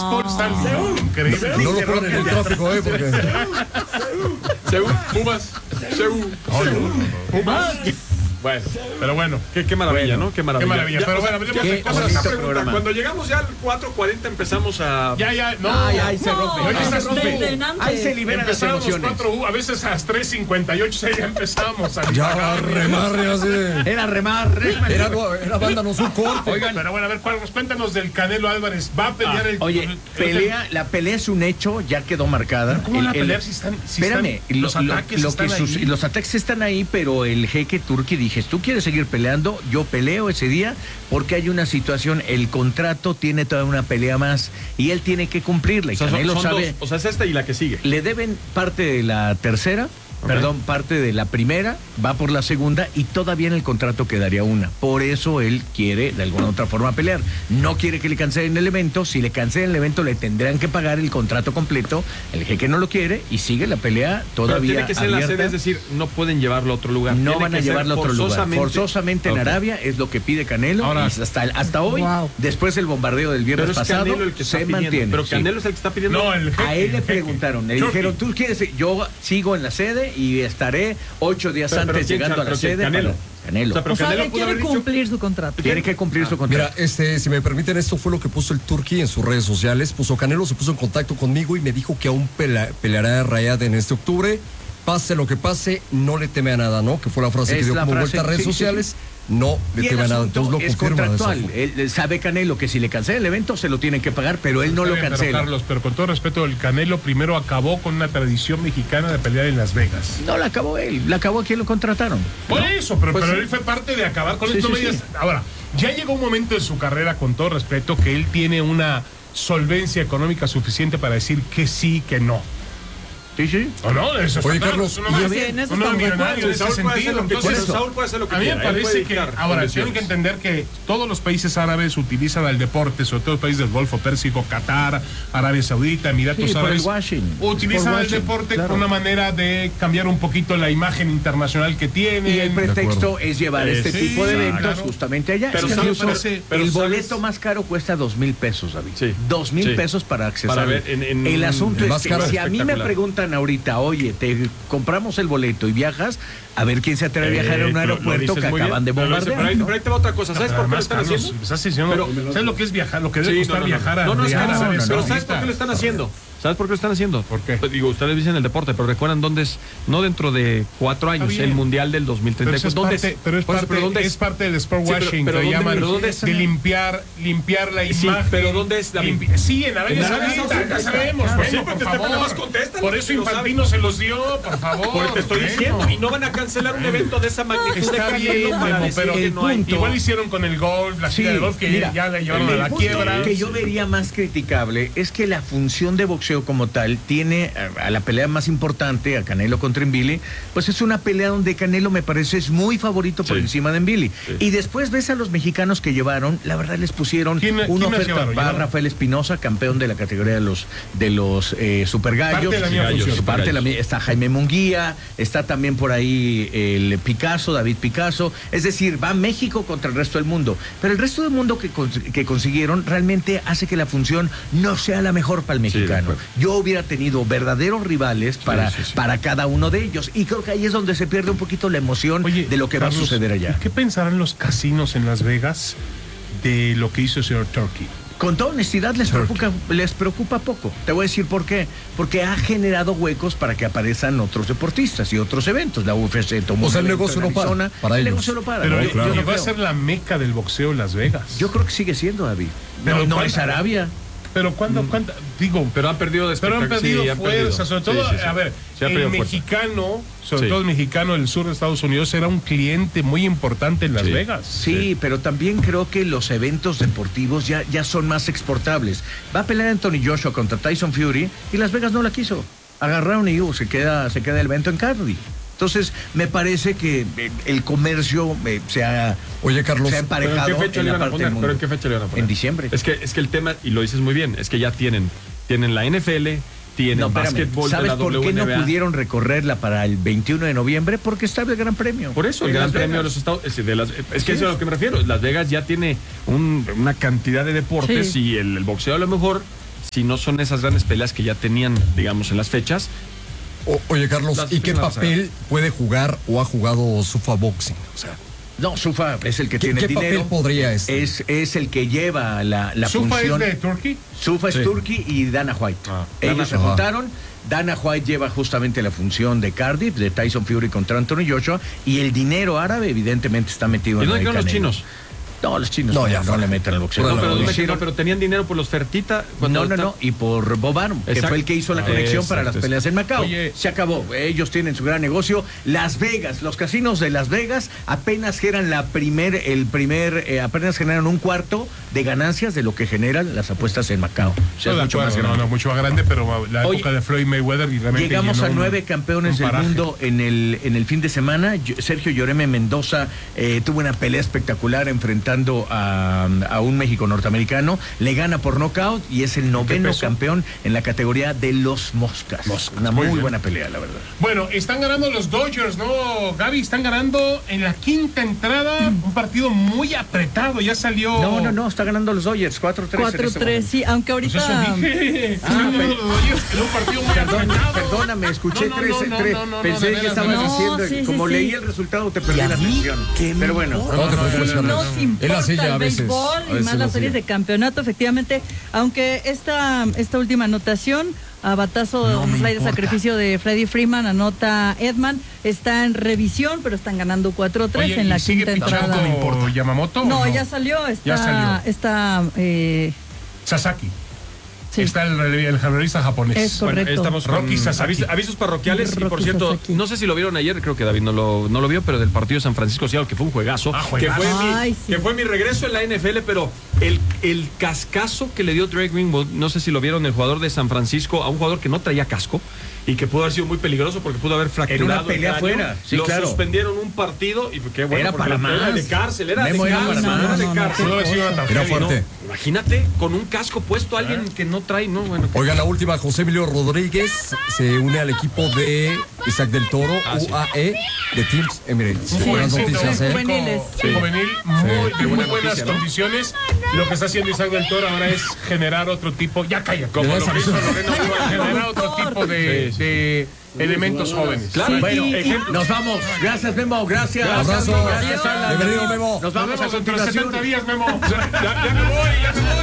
Paul Stanley. Increíble. No lo ponen en el tráfico, porque... Seúl, Pumas. Seúl. Pumas. Bueno, pero bueno. Qué maravilla, ¿no? Qué maravilla. Qué maravilla. Pero bueno, hablemos de cosas. Esa pregunta, cuando llegamos ya al 4:40 empezamos a... Ya, no. Ahí se rompe. Ahí se liberan las emociones. A veces a las 3:58 ya empezamos a... Ya, remarre así. Era remarre. Era dándonos un corte. Oigan, pero bueno, a ver, cuéntanos del Canelo Álvarez. Va a pelear la pelea es un hecho, ya quedó marcada. ¿Cómo van a pelear si están... Espérame, los ataques están ahí, pero el jeque turqui dijo, tú quieres seguir peleando, yo peleo ese día porque hay una situación, el contrato tiene toda una pelea más y él tiene que cumplirla. Y Canelo sabe, dos, o sea, es esta y la que sigue. Le deben parte de la tercera, parte de la primera, va por la segunda y todavía en el contrato quedaría una. Por eso él quiere de alguna otra forma pelear. No quiere que le cancelen el evento. Si le cancelan el evento le tendrán que pagar el contrato completo. El jeque no lo quiere y sigue la pelea todavía. Pero tiene que ser abierta. en la sede, es decir, no pueden llevarlo a otro lugar. No tiene van a llevarlo a otro lugar. Forzosamente en Arabia es lo que pide Canelo. Ahora, y hasta hoy, después del bombardeo del viernes pasado, el que se mantiene. mantiene. Pero Canelo es el que está pidiendo. No, el jeque, a él le preguntaron, le dijeron, ¿tú quieres? Yo sigo en la sede y estaré 8 días antes llegando a la sede. Canelo. Canelo. O sea, le quiere cumplir su contrato. Tiene que cumplir su contrato. Mira, si me permiten, esto fue lo que puso el Turqui en sus redes sociales. Canelo se puso en contacto conmigo y me dijo que aún peleará a Rayad en este octubre. Pase lo que pase, no le teme a nada, ¿no? Que fue la frase que dio como vuelta a redes sociales. No le teme a nada. Entonces lo es confirma. Contractual. Él sabe Canelo que si le cancela el evento se lo tienen que pagar, pero él no lo cancela. Pero, Carlos, pero con todo respeto, el Canelo primero acabó con una tradición mexicana de pelear en Las Vegas. No la acabó él, la acabó a quien lo contrataron. Por eso, pero Pues él fue parte de acabar con esto. Ahora, ya llegó un momento en su carrera, con todo respeto, que él tiene una solvencia económica suficiente para decir que sí, que no. Sí. ¿O no? Eso Oye, está Carlos, uno es millonario en ese sentido. Entonces, Saúl puede hacer lo que a mí me quiera. parece que ahora tienen que entender que todos los países árabes utilizan el deporte, sobre todo los países del Golfo Pérsico, Qatar, Arabia Saudita, Emiratos Árabes, utilizan el deporte como una manera de cambiar un poquito la imagen internacional que tienen. Y el pretexto es llevar este tipo de eventos justamente allá. Pero el boleto más caro cuesta $2,000, David. Sí. $2,000 para accesar. Para ver, el asunto es que si a mí me espectacular. Preguntan ahorita, oye, te compramos el boleto y viajas, a ver quién se atreve a viajar a un aeropuerto que acaban de bombardear. Pero ahí te va otra cosa. ¿Sabes por qué lo están Carlos, haciendo? estás diciendo, ¿sabes lo que es viajar? Lo que debe costar viajar a pero Arabia ¿sabes Saudita? por qué lo están haciendo? ¿Sabes por qué lo están haciendo? ¿Por qué? Digo, ustedes dicen el deporte, pero recuerdan dónde es, no dentro de 4 años, el Mundial del 2034. Pero es parte del sport washing, que llaman de limpiar la imagen. Sí, pero ¿dónde es, David? Sí, en Arabia Saudita, ya sabemos. Por favor, por eso Infantino se los dio, por favor. Te estoy diciendo, y no van a cancelar un evento de esa magnitud. Está bien, pero igual hicieron con el golf, la gira de golf, que ya la llevaron a la quiebra. Lo que yo vería más criticable es que la función de boxeo como tal tiene a la pelea más importante, a Canelo contra Nvili, pues es una pelea donde Canelo me parece es muy favorito por encima de Nvili. Sí. Y después ves a los mexicanos que llevaron, la verdad les pusieron una oferta. Va Rafael Espinosa, campeón de la categoría de los Super Gallos. Está Jaime Munguía, está también por ahí el Picasso, David Picasso. Es decir, va México contra el resto del mundo. Pero el resto del mundo que consiguieron realmente hace que la función no sea la mejor para el mexicano. Yo hubiera tenido verdaderos rivales para cada uno de ellos. Y creo que ahí es donde se pierde un poquito la emoción de lo que Carlos, va a suceder allá. ¿Qué pensarán los casinos en Las Vegas de lo que hizo el señor Turkey? Con toda honestidad les preocupa poco. Te voy a decir por qué. Porque ha generado huecos para que aparezcan otros deportistas y otros eventos. La UFC tomó el negocio no para. El negocio no para. Pero yo va a ser la meca del boxeo en Las Vegas. Yo creo que sigue siendo, David. Pero no es Arabia. Pero ¿cuánto? Digo, pero han perdido fuerza, sobre todo, a ver, el mexicano, sobre todo el mexicano del sur de Estados Unidos era un cliente muy importante en Las Vegas. Sí, pero también creo que los eventos deportivos ya son más exportables. Va a pelear Anthony Joshua contra Tyson Fury y Las Vegas no la quiso. Agarraron y se queda el evento en Cardi. Entonces, me parece que el comercio se ha emparejado en la parte del mundo. ¿Pero en qué fecha le van a poner? En diciembre. Es que el tema, y lo dices muy bien, es que ya tienen la NFL, tienen básquetbol de la WNBA. ¿Sabes por qué no pudieron recorrerla para el 21 de noviembre? Porque está el Gran Premio. Por eso, el Gran Premio de los Estados Unidos. Es que eso es a lo que me refiero. Las Vegas ya tiene una cantidad de deportes y el boxeo a lo mejor si no son esas grandes peleas que ya tenían, digamos, en las fechas. Oye, Carlos, ¿y qué papel puede jugar o ha jugado Zuffa Boxing? O sea, no, Zuffa es el que tiene el dinero. ¿Qué papel podría es el que lleva la ¿Zuffa función. es de Turkey? Zuffa es Turkey y Dana White. Ellos se juntaron. Dana White lleva justamente la función de Cardiff, de Tyson Fury contra Anthony Joshua, y el dinero árabe evidentemente está metido en el los chinos. No, los chinos no le meten al boxeo. Pero tenían dinero por los Fertita. No, y por Bob Arum, que fue el que hizo la conexión para las peleas en Macao. Oye, se acabó. Ellos tienen su gran negocio. Las Vegas, los casinos de Las Vegas apenas apenas generan un cuarto de ganancias de lo que generan las apuestas en Macao. O sea, es mucho más grande. Mucho más grande, pero la época de Floyd Mayweather y realmente llegamos a 9 campeones del mundo en el fin de semana. Sergio Lloreme Mendoza tuvo una pelea espectacular enfrentando a un México norteamericano, le gana por nocaut y es el 9º campeón en la categoría de los moscas. Una muy buena pelea, la verdad. Bueno, están ganando los Dodgers, ¿no, Gaby? Están ganando en la quinta entrada, un partido muy apretado, ya salió... No, está ganando los Dodgers, 4-3. 4-3, sí, aunque ahorita... Pues eso dije, están ganando los Dodgers en un partido muy apretado. Perdóname, escuché 3. Pensé que estabas diciendo, como leí el resultado, te perdí la atención. Pero bueno. No importa el béisbol y más las series de campeonato, efectivamente, aunque esta última anotación, a batazo de sacrificio de Freddie Freeman, anota Edman, está en revisión, pero están ganando 4-3 en la quinta entrada. ¿Yamamoto? No, ya salió, está Sasaki. Sí. Está el relevista japonés. Es correcto. Bueno, estamos con Rocky Sasaki. Avisos parroquiales. Rocky y por cierto, Sasaki. no sé si lo vieron ayer, creo que David no lo vio, pero del partido de San Francisco Seattle, que fue un juegazo. Que fue mi regreso en la NFL, pero el cascazo que le dio Drake Greenwood, no sé si lo vieron, el jugador de San Francisco, a un jugador que no traía casco y que pudo haber sido muy peligroso porque pudo haber fracturado. En una pelea afuera. Sí, lo suspendieron un partido y qué bueno. Era para más. Era de cárcel, era de cárcel. Era fuerte. Imagínate, con un casco puesto alguien que no trae, no, bueno. Oiga, la última, José Emilio Rodríguez se une al equipo de Isaac del Toro, UAE, de Teams Emirates. Buenas noticias, juveniles. Juvenil, de muy buenas condiciones. Lo que está haciendo Isaac del Toro ahora es generar otro tipo, como lo que hizo Lorena Ochoa, generar otro tipo de elementos jóvenes. Claro, bueno, nos vamos. Gracias, Memo. Gracias. Abrazo. Gracias, Alan. Bienvenido, Memo. Nos vamos a dentro de continuación. 70 días, Memo. Ya me voy.